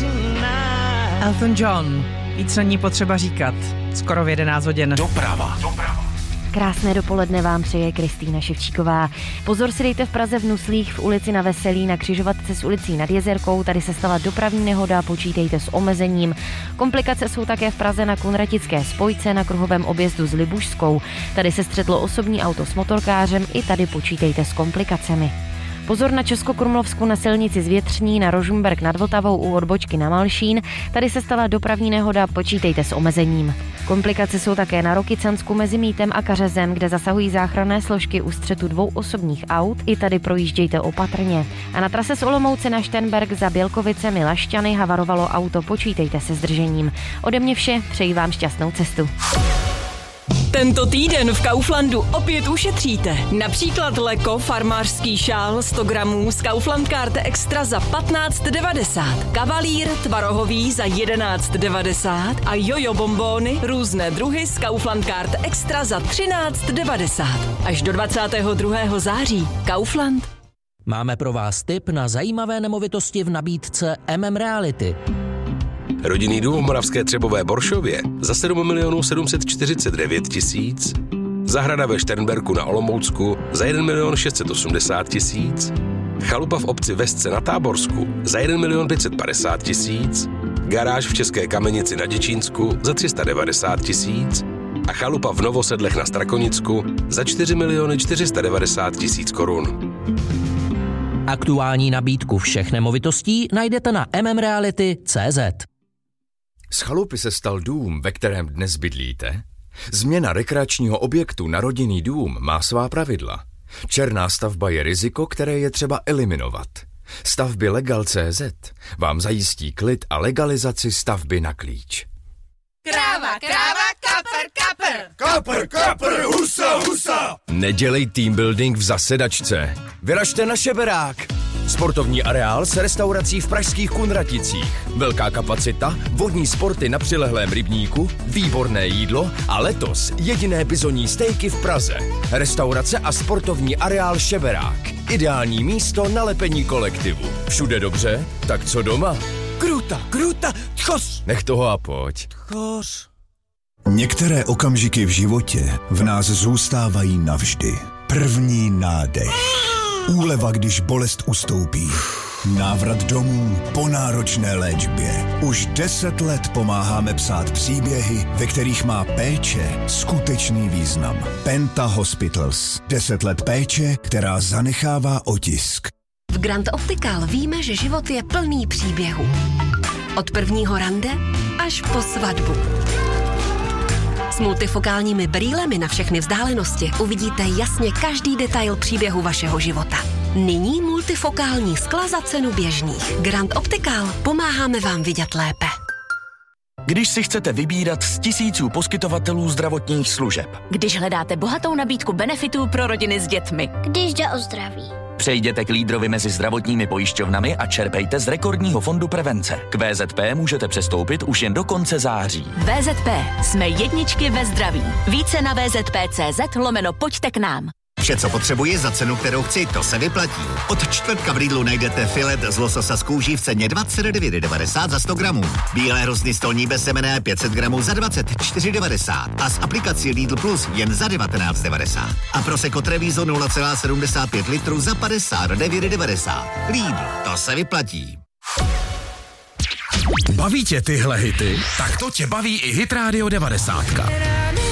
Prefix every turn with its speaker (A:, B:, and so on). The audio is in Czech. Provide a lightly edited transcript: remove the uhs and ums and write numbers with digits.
A: Elton John. Víc není potřeba říkat. Skoro v 11 hodin.
B: Doprava.
C: Krásné dopoledne vám přeje Kristýna Ševčíková. Pozor si dejte v Praze v Nuslích v ulici Na Veselí na křižovatce s ulicí Nad Jezerkou. Tady se stala dopravní nehoda, počítejte s omezením. Komplikace jsou také v Praze na Kunratické spojce na kruhovém objezdu s Libušskou. Tady se střetlo osobní auto s motorkářem, i tady počítejte s komplikacemi. Pozor na Českokrumlovsku na silnici z Větřní na Rožmberk nad Vltavou u odbočky na Malšín. Tady se stala dopravní nehoda, počítejte s omezením. Komplikace jsou také na Rokycansku mezi Mítem a Kařezem, kde zasahují záchranné složky u střetu 2 osobních aut. I tady projíždějte opatrně. A na trase z Olomouce na Šternberk za Bělkovicemi Lašťany havarovalo auto, počítejte se zdržením. Ode mě vše, přeji vám šťastnou cestu.
D: Tento týden v Kauflandu opět ušetříte. Například Leko farmářský šál 100 gramů z Kaufland Card Extra za 15,90. Kavalír tvarohový za 11,90. A jojo bombóny různé druhy z Kaufland Card Extra za 13,90. Až do 22. září. Kaufland.
E: Máme pro vás tip na zajímavé nemovitosti v nabídce Reality.
F: Rodinný dům v Moravské Třebové Boršově za 7 749 000. Zahrada ve Šternberku na Olomoucku za 1 680 000. Chalupa v obci Vesce na Táborsku za 1 550 000. Garáž v České Kamenici na Děčínsku za 390 000. A chalupa v Novosedlech na Strakonicku za 4 490 000 korun.
E: Aktuální nabídku všech nemovitostí najdete na mmreality.cz.
G: Z chalupy se stal dům, ve kterém dnes bydlíte? Změna rekreačního objektu na rodinný dům má svá pravidla. Černá stavba je riziko, které je třeba eliminovat. Stavby Legal.cz vám zajistí klid a legalizaci stavby na klíč.
H: Kráva, kapr,
G: Kapr, husa. Nedělej team building v zasedačce. Vyražte na Šeberák. Sportovní areál s restaurací v pražských Kunraticích. Velká kapacita, vodní sporty na přilehlém rybníku, výborné jídlo a letos jediné bizonní stejky v Praze. Restaurace a sportovní areál Šeberák. Ideální místo na lepení kolektivu. Všude dobře, tak co doma? Kruta, tchos. Nech toho a pojď.
B: Tchos.
I: Některé okamžiky v životě v nás zůstávají navždy. První nádech. Úleva, když bolest ustoupí. Návrat domů po náročné léčbě. Už 10 let pomáháme psát příběhy, ve kterých má péče skutečný význam. Penta Hospitals. 10 let péče, která zanechává otisk.
J: V Grand Optical víme, že život je plný příběhů. Od prvního rande až po svatbu. S multifokálními brýlemi na všechny vzdálenosti uvidíte jasně každý detail příběhu vašeho života. Nyní multifokální skla za cenu běžných. Grand Optical. Pomáháme vám vidět lépe.
B: Když si chcete vybírat z tisíců poskytovatelů zdravotních služeb.
K: Když hledáte bohatou nabídku benefitů pro rodiny s dětmi.
L: Když jde o zdraví.
B: Přejděte k lídrovi mezi zdravotními pojišťovnami a čerpejte z rekordního fondu prevence. K VZP můžete přestoupit už jen do konce září.
K: VZP. Jsme jedničky ve zdraví. Více na vzp.cz/pojďte k nám.
M: Vše, co potřebuji za cenu, kterou chci, to se vyplatí. Od čtvrtka v Lidlu najdete filet z lososa z kůží v ceně 29,90 za 100 gramů. Bílé hrozny stolní bezsemenné 500 gramů za 24,90 a s aplikací Lidl Plus jen za 19,90. A Prosecco Treviso 0,75 litrů za 59,90. Lidl, to se vyplatí.
N: Baví tě tyhle hity? Tak to tě baví i Hit Radio 90.